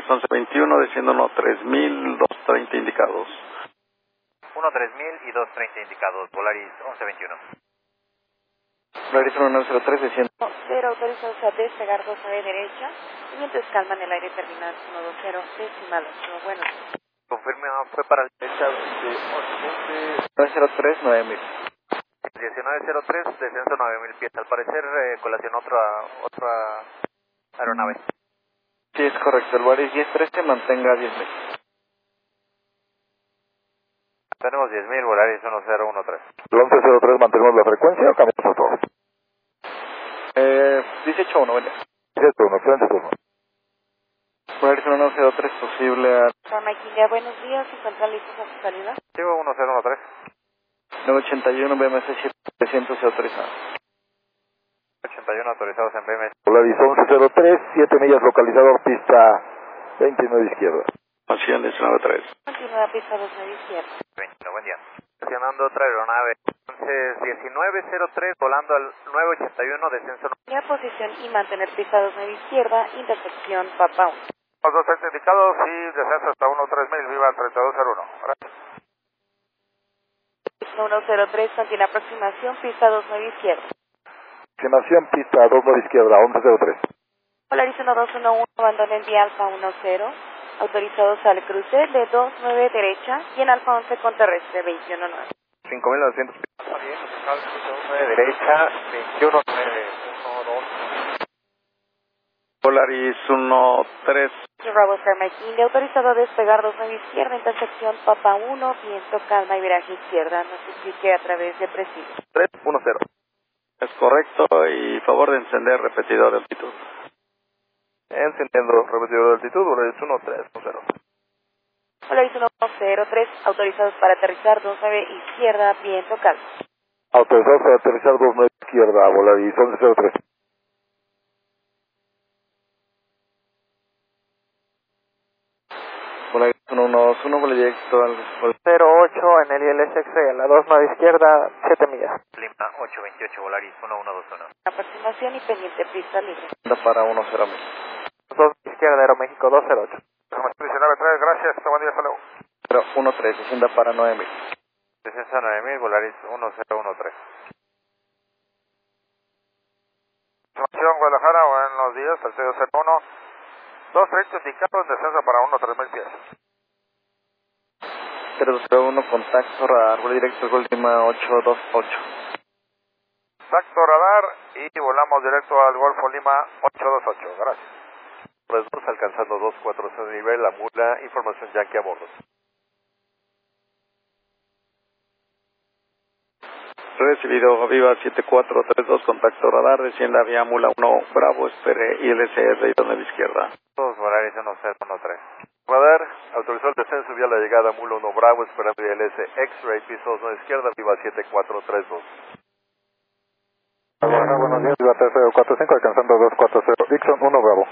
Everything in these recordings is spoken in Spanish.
Volaris 1121, desciendo 13000, 230 indicados. 13000 y 230 indicados, Volaris 1121. Volaris 1903, desciendo. 0, autorizados a despegar 29 derecha, y mientras calman el aire terminal 120, decimal 8, bueno. Confirma, fue para el derecha de 903, 9000. 1903, descenso 9000 pies. Al parecer colacionó otra aeronave. Sí, es correcto. El Volaris 1013 mantenga 10.000. Tenemos 10.000, Volaris 1013. El 1103 mantenemos la frecuencia o cambiamos a todo. 18.1, bueno. 18.1, frente turno. Volaris 1903, posible a Farmaquilla, buenos días, ¿se encuentran listos a su salida? Llevo 1013. 981, BMS 700 se autoriza. 81 autorizados en BMS. Volaris 1103, 7 millas localizador, pista 29 izquierda. Acción 193. Continúa pista 29 izquierda. 21, buen día. Estacionando otra aeronave. Entonces, 1903, volando al 981, descenso. Ya posición y mantener pista 29 izquierda, intersección Papa 1. Los dos indicados y descenso hasta 13000, viva 3201. Gracias. 103, continúa aproximación, pista 29 izquierda. Aproximación, pista 29 izquierda, 1103. Volaris 1211, abandona el vía Alfa 10, autorizados al cruce de 29 derecha y en Alfa 11 con terrestre 219. 5900 pies. Bien, total, de derecha, 219. Volaris 13. Bravo Farmaquilla, autorizado a despegar 29 izquierda, intersección Papa 1, viento, calma y viraje izquierda. Notifique a través de presidio. 310. Es correcto y favor de encender repetidor de altitud. Encendiendo repetidor de altitud, Volaris 1310. Volaris 103, autorizados para aterrizar 29 izquierda, viento, calma. Autorizados para aterrizar 29 izquierda, Volaris 1103. Volaris 121, vuelo directo al 08 en el ILS X-Ray, a la 29 izquierda, 7 millas. Lima 828, Volaris 1121. Aproximación y pendiente pista libre. para 10.000. 2 izquierda, Aeroméxico 208. 193, gracias, buen día, hasta luego. 013, descienda para 9.000. Descenso 9000, Volaris 1013. Información Guadalajara, buenos días, al 001. 230 indicados, descenso para 13000 pies. 001, contacto radar, vuelo directo Gol Lima 828. Contacto radar y volamos directo al Golfo Lima 828, gracias. Pues dos alcanzando 240 de nivel, la mula, información Yankee a bordo. Recibido, Viva 7432, contacto radar, descienda vía Mula 1, Bravo, espere ILSR y 29 izquierda. Todos Volaris 1013. Radar, autorizó el descenso vía la llegada Mula 1 Bravo, esperando ILS X-Ray, piso 29 izquierda, Viva 7432. Bueno, buenos días, Viva 3045, alcanzando 240, Dixon 1 Bravo.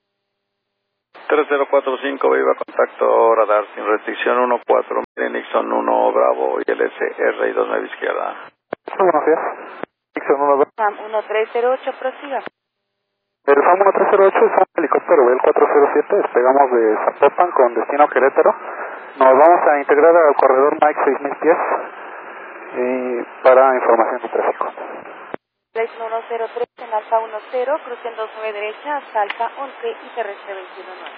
3045, Viva, contacto radar, sin restricción 14, Nixon 1, Bravo, ILSR y 29 izquierda. Buenos días, Dixon 1 Bravo. FAM 1308, prosiga. El FAM 1308 es un helicóptero Bell 407, despegamos de Zapopan con destino Querétaro. Nos vamos a integrar al corredor Mike 6000 pies y para información de tráfico. 103 en Alfa 10, crucen 29 derecha hasta Alfa 11 y terrestre 219.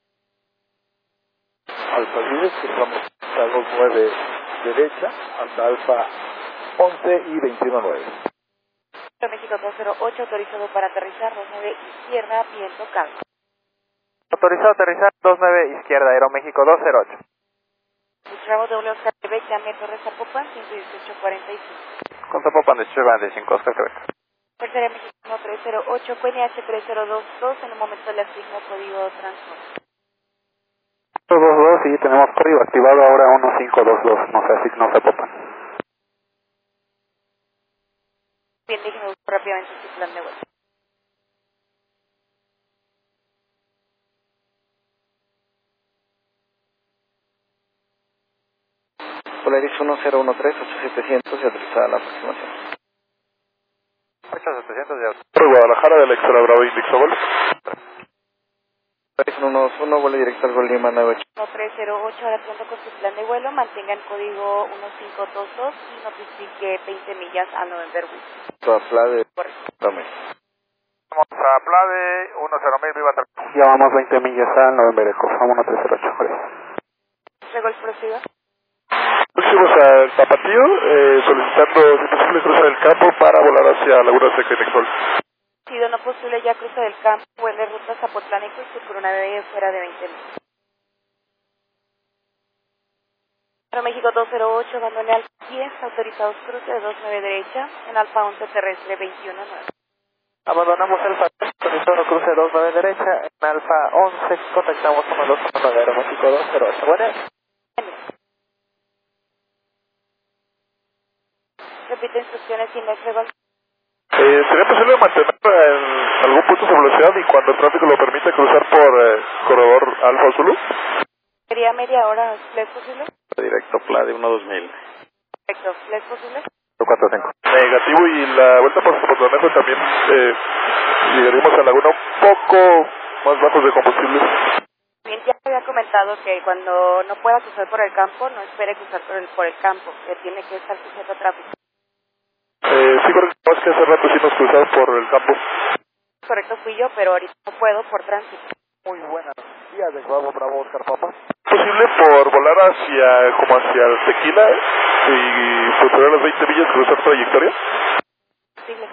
Alfa 10, cruzamos hasta 29 derecha, hasta Alfa 11 y 219. México 208, autorizado para aterrizar 29 izquierda, viento, calma. Autorizado a aterrizar 29 izquierda, Aeroméxico 208. Bravo de Oscar Quebec, llame Torres Zapopan, 11845. Con Zapopan de Chueva de 5 Oscar Quebec. Fuerza Aérea Mexicano 308, QNH 3022, en un momento le asigno código transporte. 222 y tenemos código activado ahora 1522, nos asignó Zapopan. Bien, déjenme buscar rápidamente su plan de vuelo. Volaris 1013, 8700 y autorizada la aproximación. 8700 de Guadalajara del Extra Bravo Indix, Volaris 111, vuelo directo al Gol Lima 98. 1308, ahora pronto con su plan de vuelo, mantenga el código 1522 y notifique 20 millas a November West. Plade, Correcto. Vamos a Plade, 10.000, viva 3. Llevamos 20 millas al November Echo, vámonos 308, gracias. Luego el procedimiento. Próximos al Tapatío, solicitando si posible cruzar el campo para volar hacia Laguna Seca y Nexol. Si no posible, ya cruza del campo, vuelve ruta Zapotlánico y circula una vez fuera de 20 millas. México 208, abandone Alfa 10, autorizados cruce de 29 derecha, en Alfa 11 terrestre 21-9. Abandonamos Alfa, autorizado cruce 29 derecha, en Alfa 11, contactamos con el 219, México 208, bueno. Repite instrucciones sin desregol. ¿Sería posible mantener en algún punto su velocidad y cuando el tráfico lo permite cruzar por corredor Alfa Zulu? Sería media hora, ¿es posible? Directo Plade 12000. Perfecto, ¿es posible? 45. Negativo, y la vuelta por Zapotlanejo también llegaríamos a Laguna un poco más bajos de combustible. Bien, ya había comentado que cuando no pueda cruzar por el campo, no espere cruzar por el campo, que tiene que estar sujeto a tráfico. Sí, correcto, es que hace rato sí nos cruzamos por el campo. Correcto, fui yo, pero ahorita no puedo por tránsito. Muy buenos días de Bravo, Bravo, Oscar Papa. ¿Posible por volar como hacia el Tequila y posterior a las 20 millas cruzar trayectoria? Posible.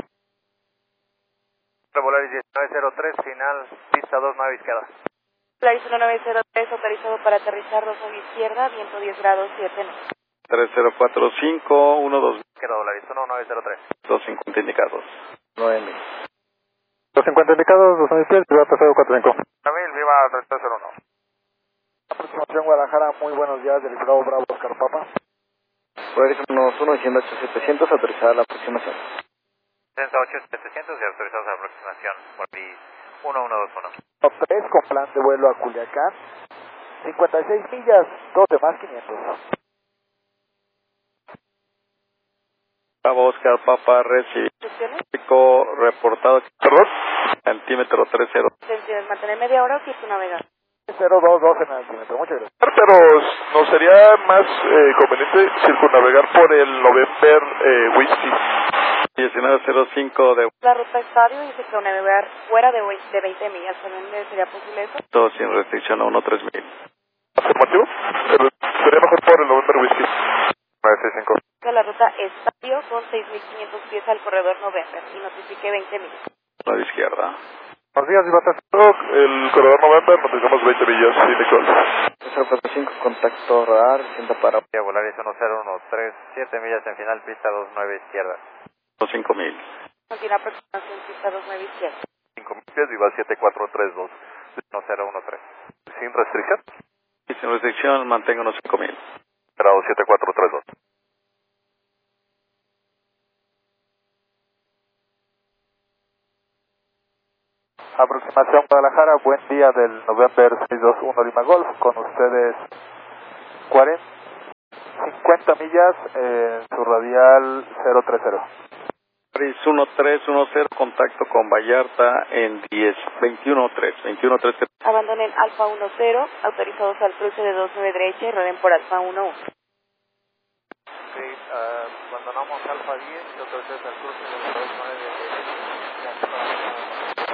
Volaris 1903, final, pista 29 izquierda. Volaris 1903, autorizado para aterrizar 29 izquierda, viento 10 grados 7 knots. 3045, 12. Izquierda Volaris 1903. 250 indicados. 9000. 250 indicados, 2 pies, va a pasar 45. 9000, viva 3301. Aproximación Guadalajara, muy buenos días del Bravo, Bravo, Oscar Papa. Volaris 121, diciendo 8700, autorizada la aproximación. 700 y autorizados a la aproximación. Volaris 1121. 3 con plan de vuelo a Culiacán. 56 millas, 2 de más 500. Bravo Oscar Papa, recibido. ¿Instrucciones? Reportado. ¿Perdón? Centímetro 30. Intenciones, mantener media hora o circunnavegar. 022 en el altímetro, muchas gracias. Pero nos sería más conveniente circunnavegar por el November Whiskey. 1905 de La ruta estadio y circunnavegar fuera de 20 millas. ¿También sería posible eso? sin restricción a 13000. ¿Afirmativo? Sería mejor por el November Whiskey. 965. La ruta estadio con 6.500 pies al corredor November y notifique 20 millas. La de izquierda. Buenos días, Vivatas. El corredor November nos dejamos 20 millas sin Nicole. 045, contacto radar, sienta para Volaris 1013, 7 millas en final, pista 29 izquierda. 5000. Continúa aproximación pista 29 izquierda. 5000 pies, viva 7432. 1013. ¿Sin restricción? Y sin restricción, mantenga unos 5000. Grado 7432. Aproximación Guadalajara, buen día del November 621 Lima Golf, con ustedes 50 millas en su radial 030. Paris 1310, contacto con Vallarta en 21-3. Abandonen Alfa 10, autorizados al cruce de 29 derecha y rueden por Alfa 11. Sí, abandonamos Alfa 10, autorizados al cruce de 29 derecha.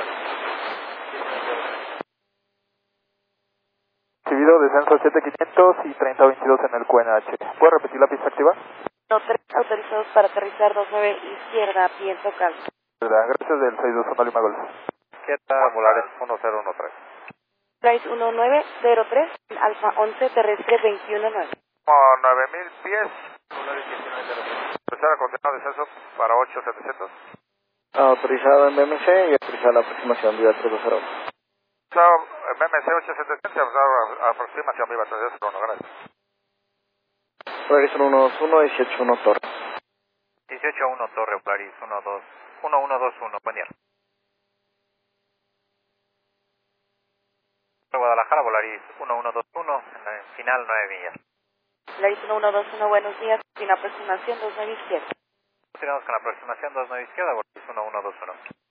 Recibido descenso 7500 y 3022 en el QNH. ¿Puede repetir la pista activa? No, 3 autorizados para aterrizar 29 izquierda, viento calmo. Gracias del 621 Lima Golf. Izquierda, Volaris 1013. Price 1903, Alfa 11, terrestre 21-9. 9000 pies, Volaris 1903. Empezar a continuar descenso para 8700. Autorizado en BMC y autorizada la aproximación vía 320. BMC 8700, aproximación viva 301, gracias. Volaris 121, 181 Torre. 18-1 Torre, Volaris 1121, buen día. Guadalajara, Volaris 1121, final 9 millas. Volaris 1121, buenos días, sin aproximación 29 izquierda. Continuamos con la aproximación 29 izquierda, Volaris 1121.